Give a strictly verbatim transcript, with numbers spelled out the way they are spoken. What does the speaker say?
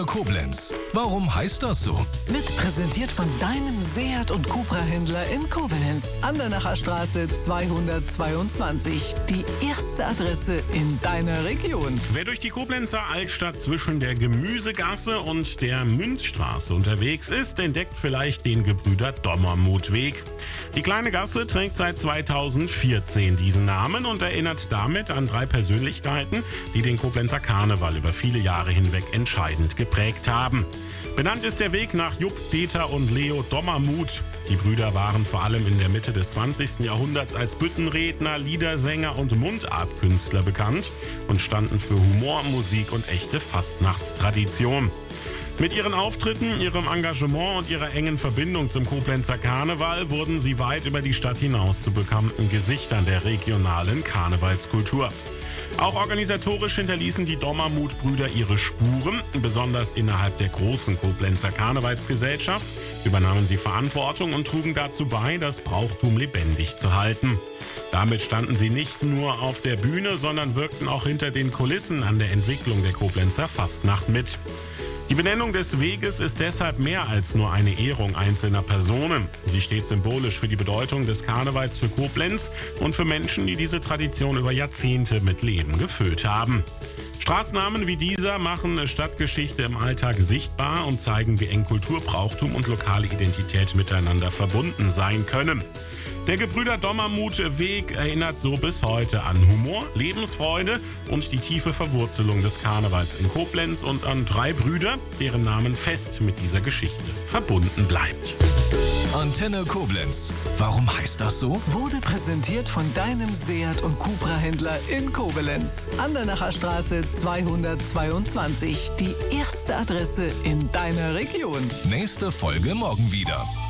Koblenz. Warum heißt das so? Wird präsentiert von deinem Seat und Cupra-Händler in Koblenz. Andernacher Straße zweihundertzweiundzwanzig. Die erste Adresse in deiner Region. Wer durch die Koblenzer Altstadt zwischen der Gemüsegasse und der Münzstraße unterwegs ist, entdeckt vielleicht den Gebrüder-Dommermuth-Weg. Die kleine Gasse trägt seit zweitausendvierzehn diesen Namen und erinnert damit an drei Persönlichkeiten, die den Koblenzer Karneval über viele Jahre hinweg entscheidend geprägt haben. Benannt ist der Weg nach Jupp, Peter und Leo Dommermuth. Die Brüder waren vor allem in der Mitte des zwanzigsten Jahrhunderts als Büttenredner, Liedersänger und Mundartkünstler bekannt und standen für Humor, Musik und echte Fastnachtstradition. Mit ihren Auftritten, ihrem Engagement und ihrer engen Verbindung zum Koblenzer Karneval wurden sie weit über die Stadt hinaus zu bekannten Gesichtern der regionalen Karnevalskultur. Auch organisatorisch hinterließen die Dommermuth-Brüder ihre Spuren. Besonders innerhalb der großen Koblenzer Karnevalsgesellschaft übernahmen sie Verantwortung und trugen dazu bei, das Brauchtum lebendig zu halten. Damit standen sie nicht nur auf der Bühne, sondern wirkten auch hinter den Kulissen an der Entwicklung der Koblenzer Fastnacht mit. Die Benennung des Weges ist deshalb mehr als nur eine Ehrung einzelner Personen. Sie steht symbolisch für die Bedeutung des Karnevals für Koblenz und für Menschen, die diese Tradition über Jahrzehnte mit Leben gefüllt haben. Straßennamen wie dieser machen Stadtgeschichte im Alltag sichtbar und zeigen, wie eng Kultur, Brauchtum und lokale Identität miteinander verbunden sein können. Der Gebrüder-Dommermuth-Weg erinnert so bis heute an Humor, Lebensfreude und die tiefe Verwurzelung des Karnevals in Koblenz und an drei Brüder, deren Namen fest mit dieser Geschichte verbunden bleibt. Antenne Koblenz. Warum heißt das so? Wurde präsentiert von deinem Seat und Cupra-Händler in Koblenz. Andernacher Straße zweihundertzweiundzwanzig. Die erste Adresse in deiner Region. Nächste Folge morgen wieder.